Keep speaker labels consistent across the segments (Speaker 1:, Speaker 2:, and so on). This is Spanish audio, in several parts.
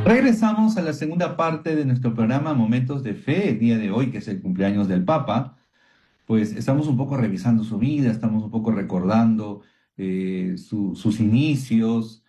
Speaker 1: Regresamos a la segunda parte de nuestro programa Momentos de Fe, el día de hoy, que es el cumpleaños del Papa. Pues estamos un poco revisando su vida, estamos un poco recordando sus inicios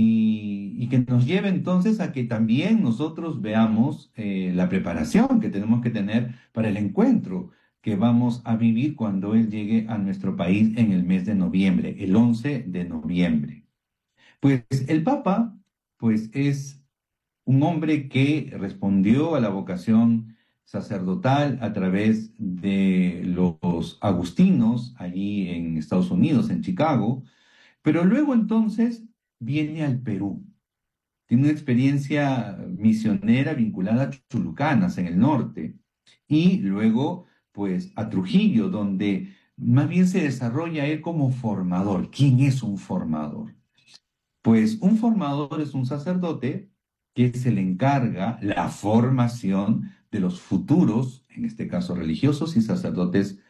Speaker 1: y que nos lleve entonces a que también nosotros veamos la preparación que tenemos que tener para el encuentro que vamos a vivir cuando Él llegue a nuestro país en el mes de noviembre, el 11 de noviembre. Pues el Papa, pues es un hombre que respondió a la vocación sacerdotal a través de los agustinos allí en Estados Unidos, en Chicago, pero luego entonces viene al Perú. Tiene una experiencia misionera vinculada a Chulucanas en el norte y luego pues a Trujillo, donde más bien se desarrolla él como formador. ¿Quién es un formador? Pues un formador es un sacerdote que se le encarga la formación de los futuros, en este caso religiosos y sacerdotes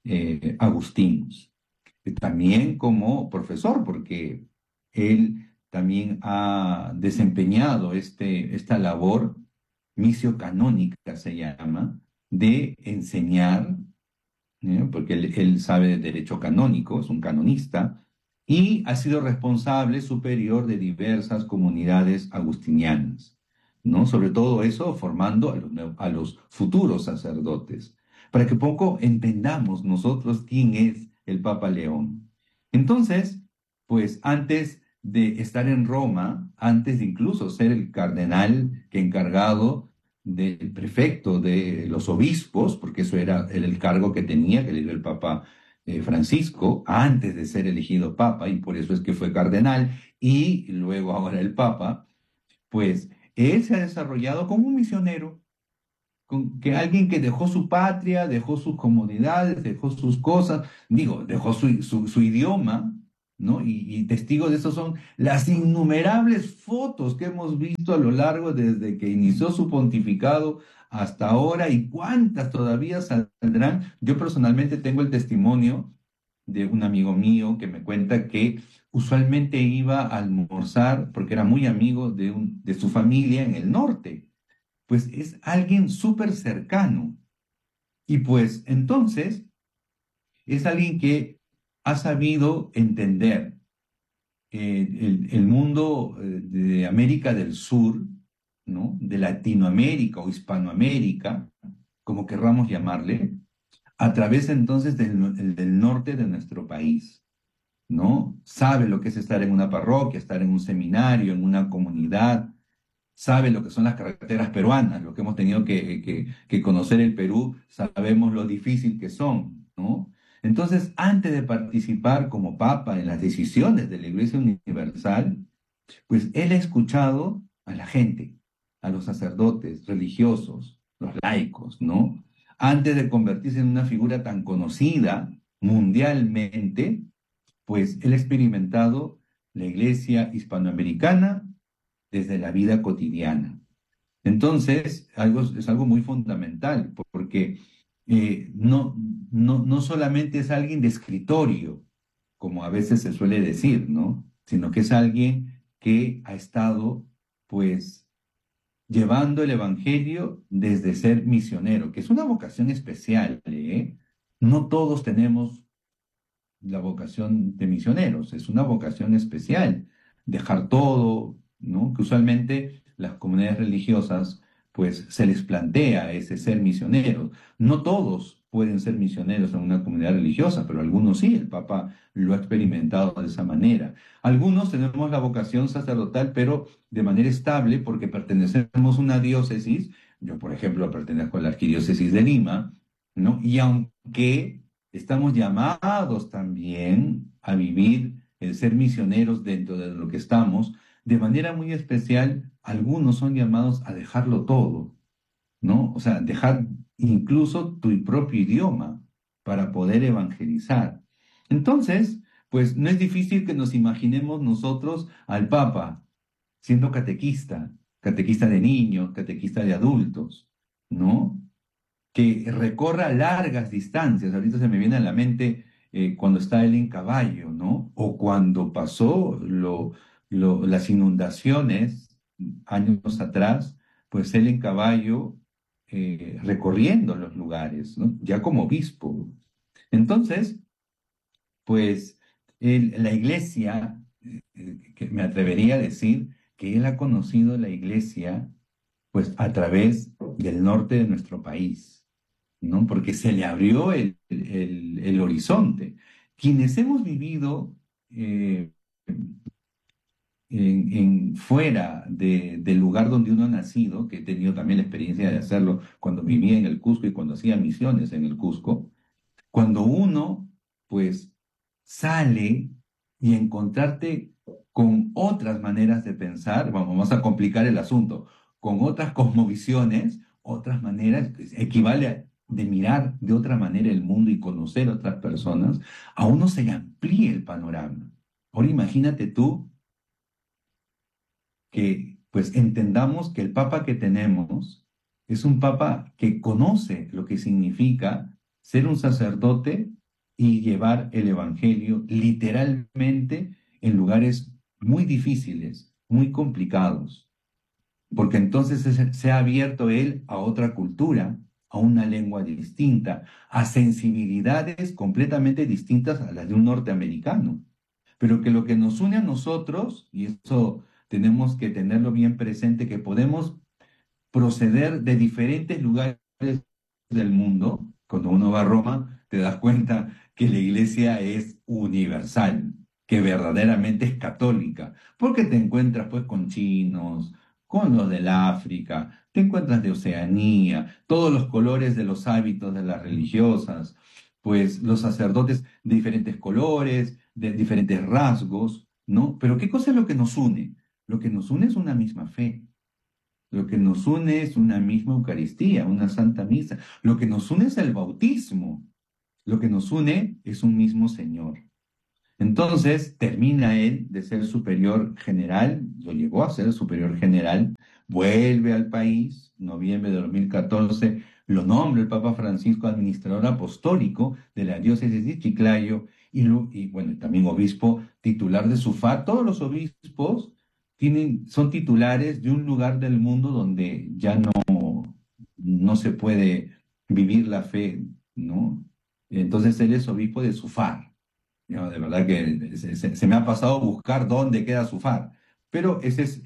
Speaker 1: agustinos. También como profesor, porque él también ha desempeñado esta labor misiocanónica, se llama, de enseñar, porque él sabe de derecho canónico, es un canonista, y ha sido responsable superior de diversas comunidades agustinianas, ¿no? Sobre todo eso formando a los futuros sacerdotes, para que poco entendamos nosotros quién es el Papa León. Entonces, pues antes de estar en Roma, antes de incluso ser el cardenal que encargado del prefecto de los obispos, porque eso era el cargo que tenía, que le dio el Papa Francisco, antes de ser elegido Papa, y por eso es que fue cardenal, y luego ahora el Papa, pues él se ha desarrollado como un misionero, que alguien que dejó su patria, dejó sus comodidades, dejó sus cosas, digo, dejó su idioma, ¿no? Y testigo de eso son las innumerables fotos que hemos visto a lo largo desde que inició su pontificado hasta ahora y cuántas todavía saldrán. Yo personalmente tengo el testimonio de un amigo mío que me cuenta que usualmente iba a almorzar porque era muy amigo de su familia en el norte, pues es alguien súper cercano. Y pues entonces es alguien que ha sabido entender el mundo de América del Sur, ¿no? De Latinoamérica o Hispanoamérica, como querramos llamarle, a través entonces del norte de nuestro país, ¿no? Sabe lo que es estar en una parroquia, estar en un seminario, en una comunidad, sabe lo que son las carreteras peruanas, lo que hemos tenido que conocer el Perú, sabemos lo difícil que son, ¿no? Entonces, antes de participar como papa en las decisiones de la Iglesia Universal, pues él ha escuchado a la gente, a los sacerdotes religiosos, los laicos, ¿no? Antes de convertirse en una figura tan conocida mundialmente, pues él ha experimentado la Iglesia hispanoamericana desde la vida cotidiana. Entonces, es algo muy fundamental, porque no solamente es alguien de escritorio, como a veces se suele decir, ¿no? Sino que es alguien que ha estado, pues, llevando el Evangelio desde ser misionero, que es una vocación especial, ¿eh? No todos tenemos la vocación de misioneros, es una vocación especial, dejar todo, ¿no? Que usualmente las comunidades religiosas, pues se les plantea ese ser misioneros. No todos pueden ser misioneros en una comunidad religiosa, pero algunos sí, el Papa lo ha experimentado de esa manera. Algunos tenemos la vocación sacerdotal, pero de manera estable, porque pertenecemos a una diócesis. Yo, por ejemplo, pertenezco a la Arquidiócesis de Lima, ¿no? Y aunque estamos llamados también a vivir el ser misioneros dentro de lo que estamos. De manera muy especial, algunos son llamados a dejarlo todo, ¿no? O sea, dejar incluso tu propio idioma para poder evangelizar. Entonces, pues no es difícil que nos imaginemos nosotros al Papa siendo catequista, catequista de niños, catequista de adultos, ¿no? Que recorra largas distancias. Ahorita se me viene a la mente cuando está él en caballo, ¿no? O cuando pasó las inundaciones años atrás, pues él en caballo recorriendo los lugares, ¿no? Ya como obispo. Entonces, pues la iglesia, que me atrevería a decir que él ha conocido la iglesia, pues a través del norte de nuestro país, ¿no? Porque se le abrió el horizonte. Quienes hemos vivido eh, fuera del lugar donde uno ha nacido, que he tenido también la experiencia de hacerlo cuando vivía en el Cusco y cuando hacía misiones en el Cusco, cuando uno, pues, sale y encontrarte con otras maneras de pensar, vamos a complicar el asunto, con otras cosmovisiones, otras maneras, pues, equivale de mirar de otra manera el mundo y conocer otras personas, a uno se le amplía el panorama. Ahora imagínate tú que pues entendamos que el Papa que tenemos es un Papa que conoce lo que significa ser un sacerdote y llevar el Evangelio literalmente en lugares muy difíciles, muy complicados, porque entonces se ha abierto él a otra cultura, a una lengua distinta, a sensibilidades completamente distintas a las de un norteamericano, pero que lo que nos une a nosotros, y eso tenemos que tenerlo bien presente, que podemos proceder de diferentes lugares del mundo. Cuando uno va a Roma, te das cuenta que la iglesia es universal, que verdaderamente es católica, porque te encuentras pues con chinos, con los del África, te encuentras de Oceanía, todos los colores de los hábitos de las religiosas, pues los sacerdotes de diferentes colores, de diferentes rasgos, ¿no? Pero ¿qué cosa es lo que nos une? Lo que nos une es una misma fe. Lo que nos une es una misma Eucaristía, una Santa Misa. Lo que nos une es el bautismo. Lo que nos une es un mismo Señor. Entonces termina él de ser superior general, lo llegó a ser superior general, vuelve al país, noviembre de 2014, lo nombra el Papa Francisco administrador apostólico de la diócesis de Chiclayo y bueno, también obispo titular de SUFAR. Todos los obispos son titulares de un lugar del mundo donde ya no se puede vivir la fe, ¿no? Entonces él es obispo de SUFAR. No, de verdad que se me ha pasado buscar dónde queda su far, pero ese es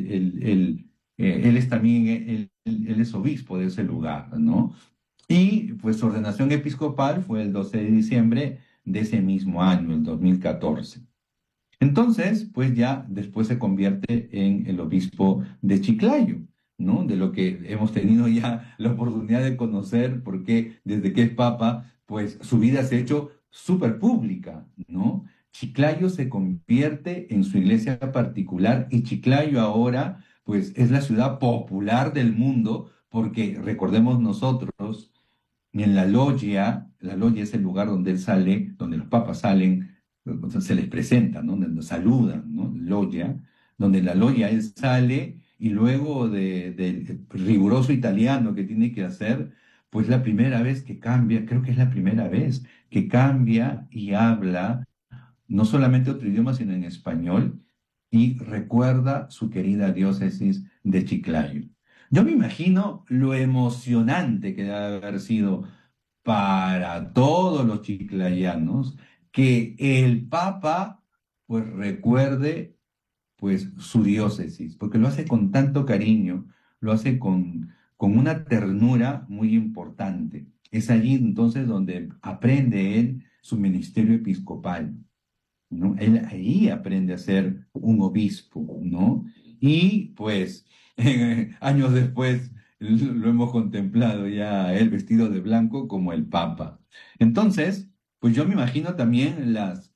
Speaker 1: él es también, él es obispo de ese lugar, ¿no? Y pues su ordenación episcopal fue el 12 de diciembre de ese mismo año, el 2014. Entonces, pues ya después se convierte en el obispo de Chiclayo, ¿no? De lo que hemos tenido ya la oportunidad de conocer, porque desde que es papa, pues su vida se ha hecho súper pública, ¿no? Chiclayo se convierte en su iglesia particular y Chiclayo ahora, pues es la ciudad popular del mundo, porque recordemos nosotros, en la loggia es el lugar donde él sale, donde los papas salen, o sea, se les presenta, ¿no? Donde nos saludan, ¿no? Loggia, donde en la loggia él sale y luego del riguroso italiano que tiene que hacer, pues la primera vez que cambia, creo que es la primera vez que cambia y habla no solamente otro idioma, sino en español, y recuerda su querida diócesis de Chiclayo. Yo me imagino lo emocionante que debe haber sido para todos los chiclayanos que el Papa pues recuerde pues su diócesis, porque lo hace con tanto cariño, lo hace con una ternura muy importante. Es allí entonces donde aprende él su ministerio episcopal, ¿no? Él ahí aprende a ser un obispo, ¿no? Y pues años después lo hemos contemplado ya él vestido de blanco como el Papa. Entonces, pues yo me imagino también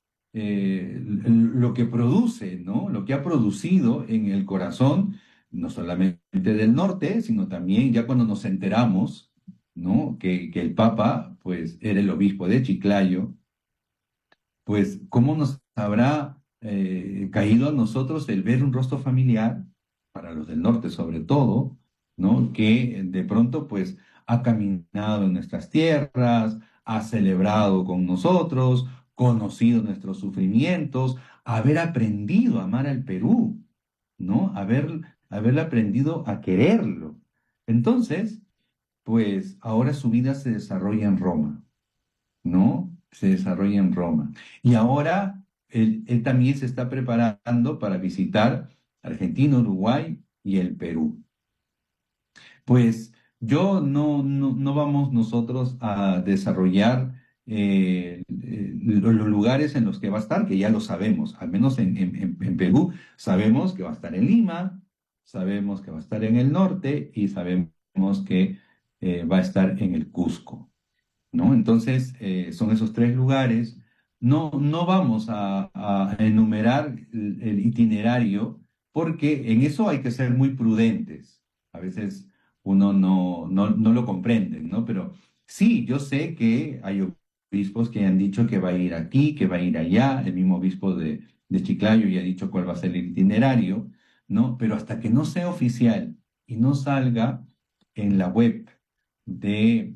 Speaker 1: lo que produce, ¿no? Lo que ha producido en el corazón, no solamente del norte, sino también ya cuando nos enteramos, ¿no? Que el Papa, pues, era el obispo de Chiclayo, pues cómo nos habrá caído a nosotros el ver un rostro familiar, para los del norte sobre todo, ¿no? Que de pronto pues ha caminado en nuestras tierras, ha celebrado con nosotros, conocido nuestros sufrimientos, haber aprendido a amar al Perú, ¿no? Haber haber aprendido a quererlo. Entonces, pues ahora su vida se desarrolla en Roma, ¿no? Se desarrolla en Roma. Y ahora él también se está preparando para visitar Argentina, Uruguay y el Perú. Pues yo no vamos nosotros a desarrollar los lugares en los que va a estar, que ya lo sabemos, al menos en Perú, sabemos que va a estar en Lima, sabemos que va a estar en el norte y sabemos que va a estar en el Cusco, ¿no? Entonces, son esos tres lugares. No vamos a enumerar el itinerario porque en eso hay que ser muy prudentes. A veces uno no lo comprende, ¿no? Pero sí, yo sé que hay obispos que han dicho que va a ir aquí, que va a ir allá. El mismo obispo de Chiclayo ya ha dicho cuál va a ser el itinerario, ¿no? Pero hasta que no sea oficial y no salga en la web de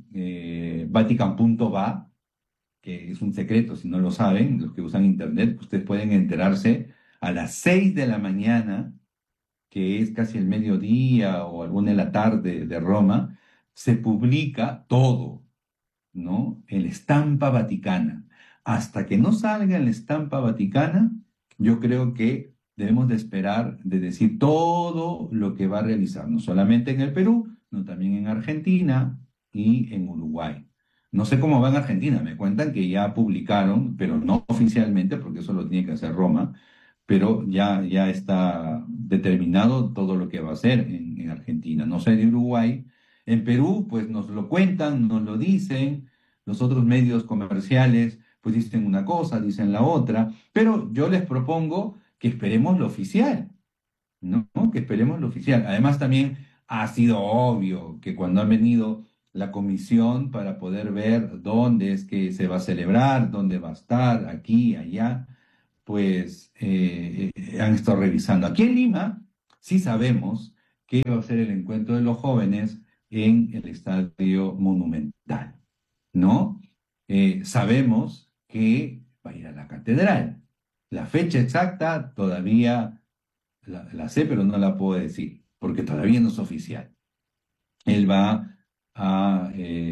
Speaker 1: Vatican.va, que es un secreto si no lo saben, los que usan internet, ustedes pueden enterarse a las 6 de la mañana, que es casi el mediodía o alguna de la tarde de Roma, se publica todo, ¿no? En la estampa vaticana. Hasta que no salga en la estampa vaticana, yo creo que debemos de esperar de decir todo lo que va a realizar, no solamente en el Perú, no también en Argentina y en Uruguay. No sé cómo va en Argentina, me cuentan que ya publicaron, pero no oficialmente, porque eso lo tiene que hacer Roma, pero ya está determinado todo lo que va a hacer en Argentina. No sé de Uruguay. En Perú, pues nos lo cuentan, nos lo dicen, los otros medios comerciales, pues dicen una cosa, dicen la otra, pero yo les propongo que esperemos lo oficial, ¿no? Que esperemos lo oficial. Además, también ha sido obvio que cuando ha venido la comisión para poder ver dónde es que se va a celebrar, dónde va a estar, aquí, allá, pues han estado revisando. Aquí en Lima sí sabemos que va a ser el encuentro de los jóvenes en el Estadio Monumental, ¿no? Sabemos que va a ir a la catedral. La fecha exacta todavía la sé, pero no la puedo decir, porque todavía no es oficial. Él va a,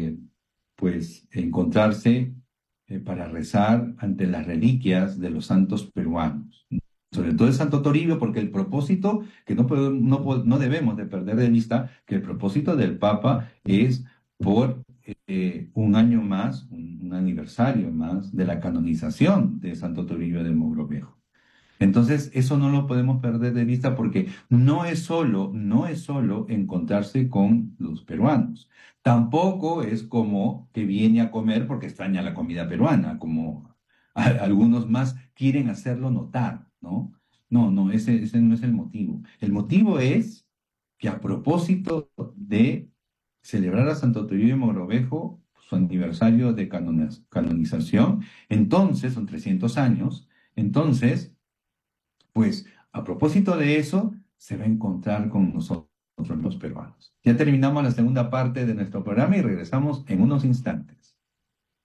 Speaker 1: pues, encontrarse para rezar ante las reliquias de los santos peruanos. Sobre todo el Santo Toribio, porque el propósito, que no debemos de perder de vista, que el propósito del Papa es por un año más, un aniversario más de la canonización de Santo Toribio de Mogrovejo. Entonces, eso no lo podemos perder de vista porque no es solo encontrarse con los peruanos. Tampoco es como que viene a comer porque extraña la comida peruana, como algunos más quieren hacerlo notar, ¿no? No, ese no es el motivo. El motivo es que a propósito de celebrar a Santo Toribio de Mogrovejo, su aniversario de canonización, entonces, son 300 años, entonces pues a propósito de eso, se va a encontrar con nosotros los peruanos. Ya terminamos la segunda parte de nuestro programa y regresamos en unos instantes.